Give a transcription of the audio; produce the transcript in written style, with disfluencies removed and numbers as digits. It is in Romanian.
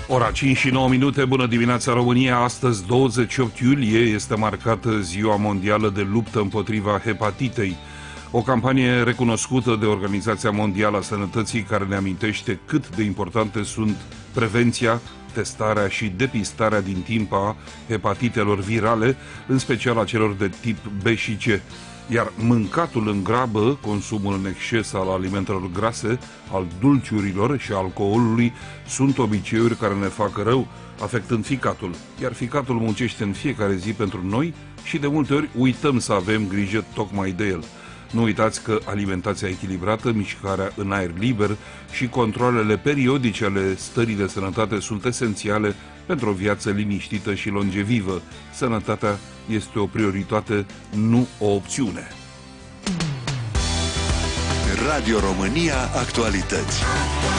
Ora 5 și 9 minute, bună dimineața România. Astăzi, 28 iulie, este marcată Ziua Mondială de Luptă împotriva hepatitei. O campanie recunoscută de Organizația Mondială a Sănătății, care ne amintește cât de importante sunt prevenția, testarea și depistarea din timp a hepatitelor virale, în special a celor de tip B și C. Iar mâncatul în grabă, consumul în exces al alimentelor grase, al dulciurilor și alcoolului sunt obiceiuri care ne fac rău, afectând ficatul. Iar ficatul muncește în fiecare zi pentru noi și de multe ori uităm să avem grijă tocmai de el. Nu uitați că alimentația echilibrată, mișcarea în aer liber și controalele periodice ale stării de sănătate sunt esențiale pentru o viață liniștită și longevivă. Sănătatea este o prioritate, nu o opțiune. Radio România Actualități.